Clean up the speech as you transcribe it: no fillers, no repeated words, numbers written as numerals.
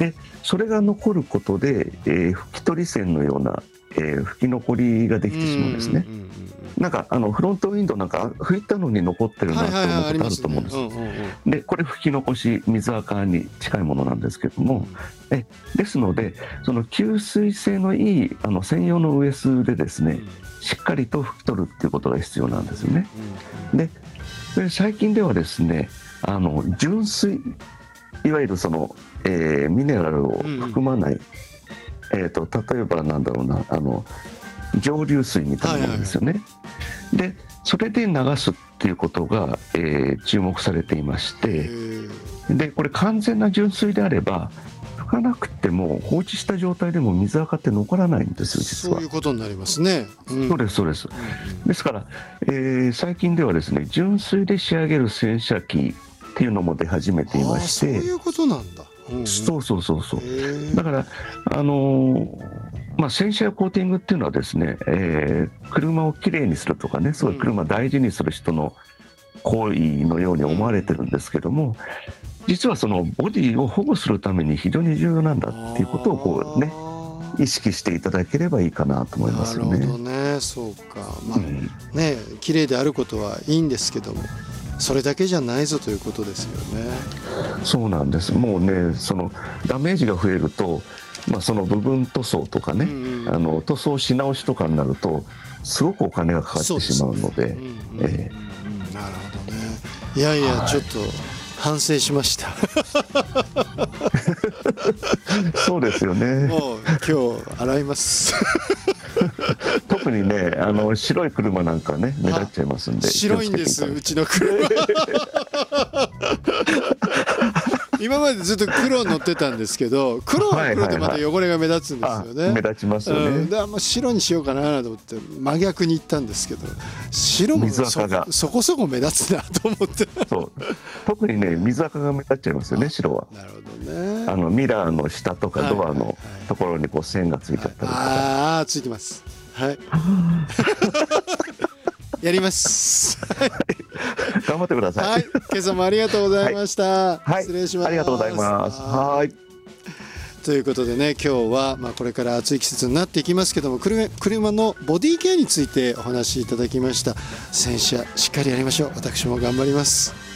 でそれが残ることで、拭き取り線のような、拭き残りができてしまうんですね。なんかフロントウィンドウなんか拭いたのに残ってるなと思うことあると思うんです。でこれ拭き残し水垢に近いものなんですけども、ですのでその吸水性のいい専用のウエスでですね、しっかりと拭き取るっていうことが必要なんですよね。で最近ではですね純水、いわゆるその、ミネラルを含まない、例えばなんだろうな蒸留水みたいなものですよね。でそれで流すっていうことが、注目されていまして、でこれ完全な純水であれば拭かなくても放置した状態でも水垢って残らないんですよ、実は。 そういうことになりますね。 そうですそうです。ですから、最近ではですね純水で仕上げる洗車機っていうのも出始めていまして。 そういうことなんだ。 そうだから洗車やコーティングっていうのはですね、車をきれいにするとかね、すごい車を大事にする人の行為のように思われてるんですけども、実はそのボディを保護するために非常に重要なんだっていうことをこうね意識していただければいいかなと思いますよね。 なるほどね。そうか、ね、綺麗であることはいいんですけども、それだけじゃないぞということですよね。 そうなんです。もうねそのダメージが増えると、その部分塗装とかね、塗装し直しとかになるとすごくお金がかかってしまうので。なるほどね。 いやいや、ちょっと反省しましたそうですよね。 もう今日洗います特にね白い車なんかね目立っちゃいますんで。 白いんです、うちの車今までずっと黒乗ってたんですけど、黒は黒でまた汚れが目立つんですよね。 目立ちますよね。 で白にしようかなと思って真逆に行ったんですけど、白もそこそこ目立つなと思ってそう特にね水垢が目立っちゃいますよね、白は。 なるほどね。 ミラーの下とかドアのところにこう線がついちゃったりとか。 ついてます。はいやります頑張ってください。 今朝もありがとうございました。失礼します。 ありがとうございます。 ということでね、今日はこれから暑い季節になっていきますけども、車のボディケアについてお話しいただきました。洗車しっかりやりましょう。私も頑張ります。